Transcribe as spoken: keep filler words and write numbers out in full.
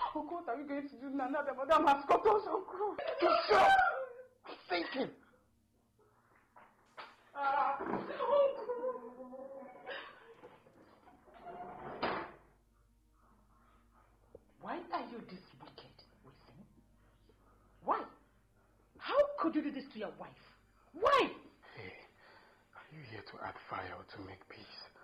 Uncle, what are we going to do now that Madam has got us, Uncle? Shut up! I'm thinking. Ah, Uncle. Why are you this wicked, Wilson? Why? How could you do this to your wife? Why? Hey, are you here to add fire or to make peace?